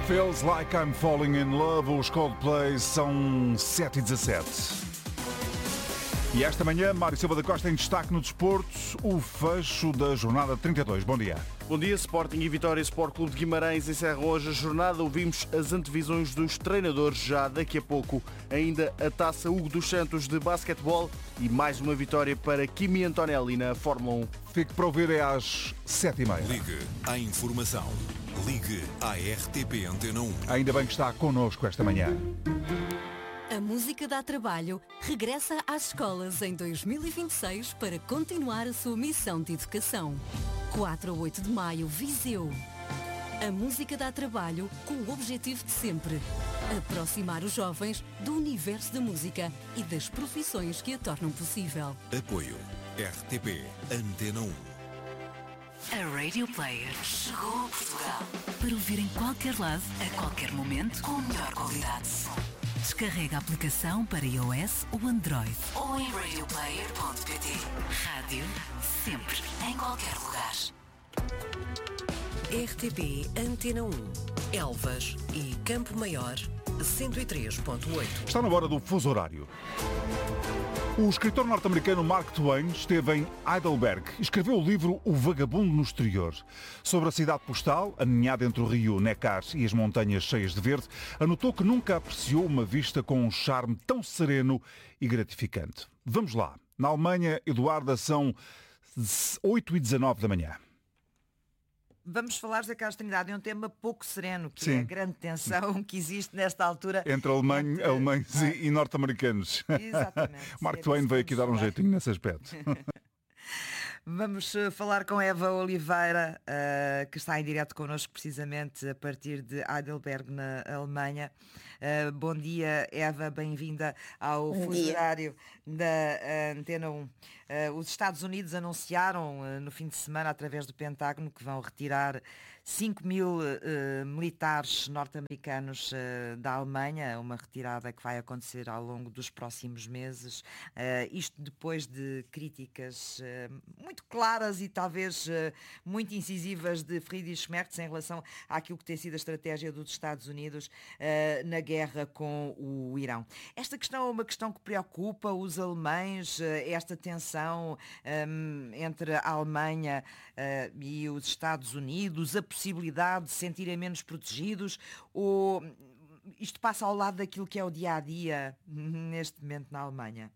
Feels Like I'm Falling in Love, os Coldplay, são 7h17. E esta manhã, Mário Silva da Costa em destaque no desporto, o fecho da jornada 32. Bom dia. Bom dia, Sporting e Vitória Sport Clube de Guimarães encerram hoje a jornada. Ouvimos as antevisões dos treinadores já daqui a pouco. Ainda a Taça Hugo dos Santos de basquetebol e mais uma vitória para Kimi Antonelli na Fórmula 1. Fique para ouvir é às 7h30. Ligue à informação. Ligue à RTP Antena 1. Ainda bem que está connosco esta manhã. A Música dá Trabalho regressa às escolas em 2026 para continuar a sua missão de educação. 4 a 8 de maio, Viseu. A Música dá Trabalho com o objetivo de sempre aproximar os jovens do universo da música e das profissões que a tornam possível. Apoio RTP Antena 1. A Radio Player chegou a Portugal para ouvir em qualquer lado, a qualquer momento, com a melhor qualidade. Descarrega a aplicação para iOS ou Android ou em radioplayer.pt. Rádio sempre, em qualquer lugar. RTP Antena 1, Elvas e Campo Maior, 103.8. Está na hora do fuso horário. O escritor norte-americano Mark Twain esteve em Heidelberg e escreveu o livro O Vagabundo no Exterior. Sobre a cidade postal, aninhada entre o rio Neckar e as montanhas cheias de verde, anotou que nunca apreciou uma vista com um charme tão sereno e gratificante. Vamos lá. Na Alemanha, Eduarda, são 8h19 da manhã. Vamos falar, José Carlos Trindade, de um tema pouco sereno, que Sim. é a grande tensão que existe nesta altura. Entre alemães e norte-americanos. Exatamente. Mark Twain veio aqui dar um jeitinho nesse aspecto. Vamos falar com Eva Oliveira, que está em direto connosco precisamente a partir de Heidelberg, na Alemanha. Bom dia, Eva, bem-vinda ao fuso horário da Antena 1. Os Estados Unidos anunciaram no fim de semana, através do Pentágono, que vão retirar 5.000 militares norte-americanos da Alemanha, uma retirada que vai acontecer ao longo dos próximos meses. Isto depois de críticas muito claras e talvez muito incisivas de Friedrich Merz em relação àquilo que tem sido a estratégia dos Estados Unidos na guerra com o Irão. Esta questão é uma questão que preocupa os alemães, esta tensão entre a Alemanha e os Estados Unidos, a possibilidade de se sentirem menos protegidos, ou isto passa ao lado daquilo que é o dia-a-dia neste momento na Alemanha?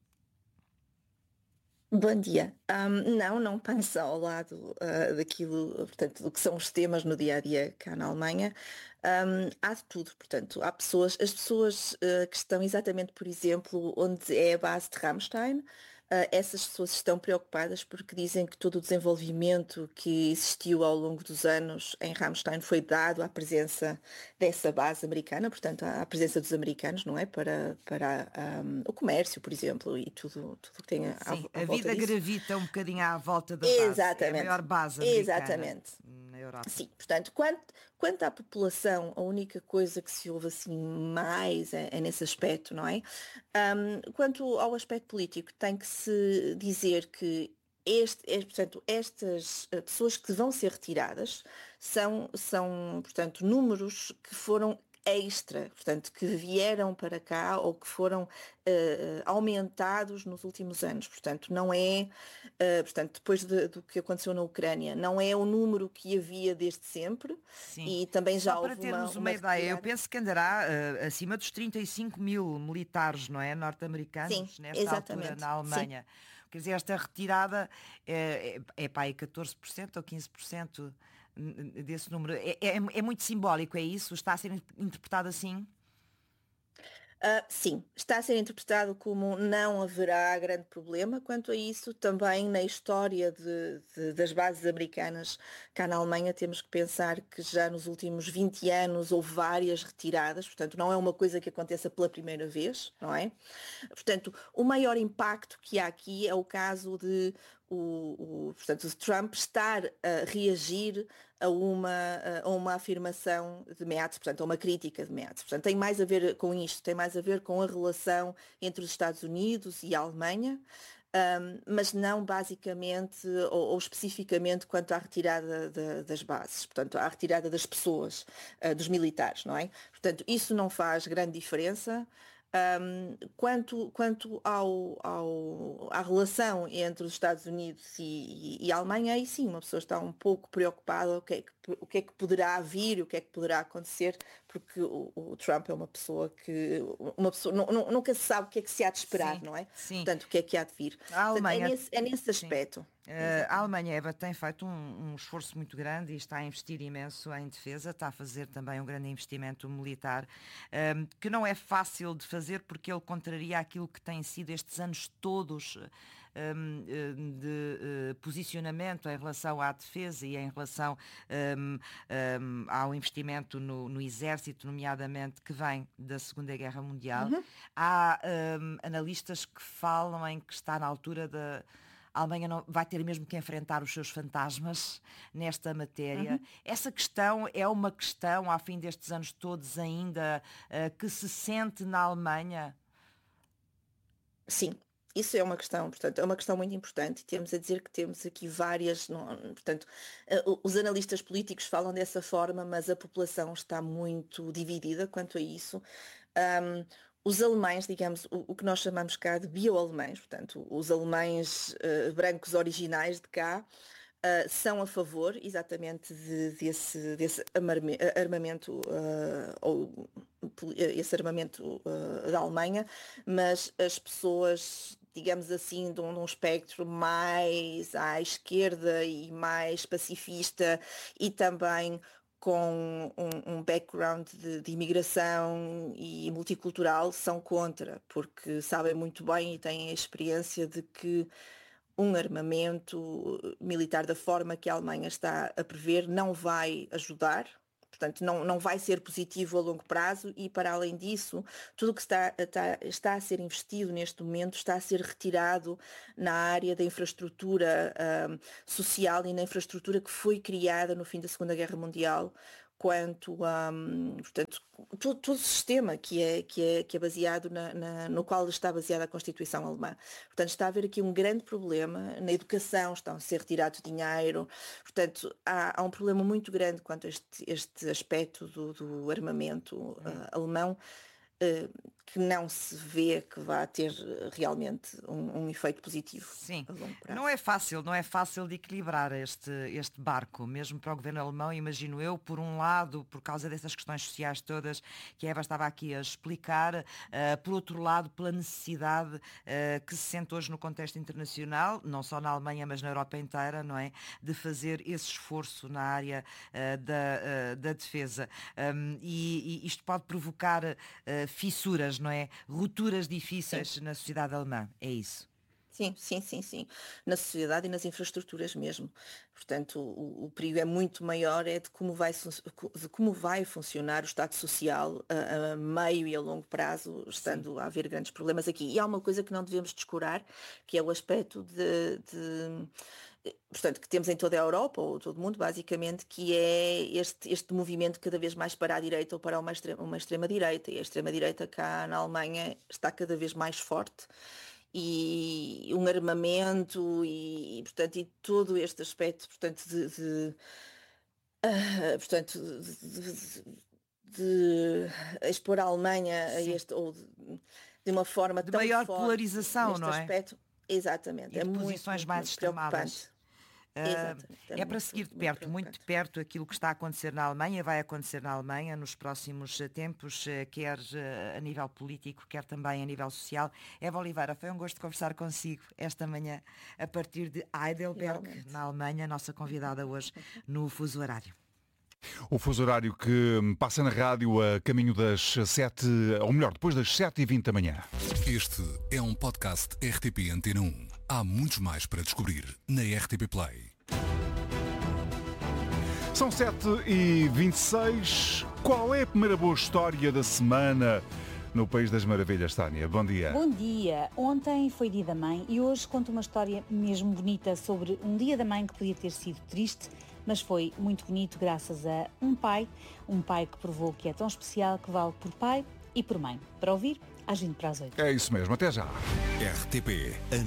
Bom dia. Não passa ao lado daquilo, portanto, do que são os temas no dia-a-dia cá na Alemanha. Há de tudo, portanto, há pessoas, as pessoas que estão exatamente, por exemplo, onde é a base de Ramstein. Essas pessoas estão preocupadas porque dizem que todo o desenvolvimento que existiu ao longo dos anos em Ramstein foi dado à presença dessa base americana, portanto, à presença dos americanos, não é? Para o comércio, por exemplo, e tudo que tem à volta a vida disso. gravita um bocadinho à volta da base. Exatamente. É a maior base americana. Exatamente. Na Europa. Sim, portanto, quanto à população, a única coisa que se ouve assim mais é nesse aspecto, não é? Quanto ao aspecto político, tem que se dizer que portanto, estas pessoas que vão ser retiradas são portanto, números que foram extra, portanto, que vieram para cá ou que foram aumentados nos últimos anos. Portanto, não é, portanto, depois do que aconteceu na Ucrânia, não é o número que havia desde sempre. Sim. E também já Só houve para termos uma ideia, eu penso que andará acima dos 35.000 militares, não é, norte-americanos, Sim, nesta altura na Alemanha. Sim. Quer dizer, esta retirada é para aí 14% ou 15% desse número. É muito simbólico, é isso? Está a ser interpretado assim? Sim, está a ser interpretado como não haverá grande problema. Quanto a isso, também na história das bases americanas cá na Alemanha, temos que pensar que já nos últimos 20 anos houve várias retiradas, portanto não é uma coisa que aconteça pela primeira vez, não é? Portanto, o maior impacto que há aqui é o caso de portanto, o Trump estar a reagir a uma afirmação de Merz, portanto, a uma crítica de Merz. Portanto, tem mais a ver com isto, tem mais a ver com a relação entre os Estados Unidos e a Alemanha. mas não basicamente ou especificamente quanto à retirada das bases, portanto, à retirada das pessoas, dos militares, não é? Portanto, isso não faz grande diferença. Quanto à relação entre os Estados Unidos e a Alemanha, aí sim, uma pessoa está um pouco preocupada o que é que poderá vir, o que é que poderá acontecer, porque o Trump é uma pessoa nunca se sabe o que é que se há de esperar, Sim, não é? sim. Portanto, o que é que há de vir. A Alemanha, Portanto, é nesse aspecto. a Alemanha, Eva, tem feito um esforço muito grande e está a investir imenso em defesa, está a fazer também um grande investimento militar, que não é fácil de fazer porque ele contraria aquilo que tem sido estes anos todos de posicionamento em relação à defesa e em relação ao investimento no exército, nomeadamente, que vem da Segunda Guerra Mundial. Há analistas que falam em que está na altura da... A Alemanha vai ter mesmo que enfrentar os seus fantasmas nesta matéria. Essa questão é uma questão, ao fim destes anos todos ainda, que se sente na Alemanha? Sim. Isso é uma questão, portanto, é uma questão muito importante e temos a dizer que temos aqui várias, portanto, os analistas políticos falam dessa forma, mas a população está muito dividida quanto a isso. Os alemães, digamos, o que nós chamamos cá de bio-alemães, portanto, os alemães brancos originais de cá, são a favor exatamente desse armamento esse armamento da Alemanha, mas as pessoas, digamos assim, de um espectro mais à esquerda e mais pacifista e também com um background de imigração e multicultural, são contra, porque sabem muito bem e têm a experiência de que um armamento militar da forma que a Alemanha está a prever não vai ajudar, portanto não vai ser positivo a longo prazo e, para além disso, tudo o que está a ser investido neste momento está a ser retirado na área da infraestrutura social e na infraestrutura que foi criada no fim da Segunda Guerra Mundial, portanto, todo o sistema que é baseado no qual está baseada a Constituição alemã. Portanto, está a haver aqui um grande problema na educação, estão a ser retirados dinheiro, portanto, há um problema muito grande quanto a este aspecto do armamento alemão, que não se vê que vá ter realmente um efeito positivo. Sim, a longo prazo. não é fácil de equilibrar este barco, mesmo para o governo alemão, imagino eu, por um lado, por causa dessas questões sociais todas que a Eva estava aqui a explicar, por outro lado, pela necessidade que se sente hoje no contexto internacional, não só na Alemanha, mas na Europa inteira, não é? De fazer esse esforço na área da defesa. E isto pode provocar fissuras, não é? Rupturas difíceis na sociedade alemã, é isso? Sim. Na sociedade e nas infraestruturas mesmo. Portanto, o perigo é muito maior de como vai funcionar o Estado Social a meio e a longo prazo, estando a haver grandes problemas aqui. E há uma coisa que não devemos descurar, que é o aspecto portanto, que temos em toda a Europa, ou todo o mundo, basicamente, que é este movimento cada vez mais para a direita ou para uma extrema-direita. E a extrema-direita cá na Alemanha está cada vez mais forte. E um armamento e todo este aspecto, portanto, de expor a Alemanha a este, ou de uma forma de tão maior forte polarização, neste não é? aspecto. Exatamente. E de posições mais extremadas. É para seguir de perto, muito de perto, aquilo que está a acontecer na Alemanha, vai acontecer na Alemanha nos próximos tempos, quer a nível político, quer também a nível social. Eva Oliveira, foi um gosto conversar consigo esta manhã a partir de Heidelberg, realmente, na Alemanha, nossa convidada hoje no Fuso Horário. O fuso horário que passa na rádio a caminho das 7, ou melhor, depois das 7h20 da manhã. Este é um podcast RTP Antena 1. Há muitos mais para descobrir na RTP Play. São 7h26. Qual é a primeira boa história da semana no País das Maravilhas, Tânia? Bom dia. Bom dia. Ontem foi Dia da Mãe e hoje conto uma história mesmo bonita sobre um Dia da Mãe que podia ter sido triste, mas foi muito bonito graças a um pai que provou que é tão especial que vale por pai e por mãe. Para ouvir, às 20 para as 8. É isso mesmo, até já. RTP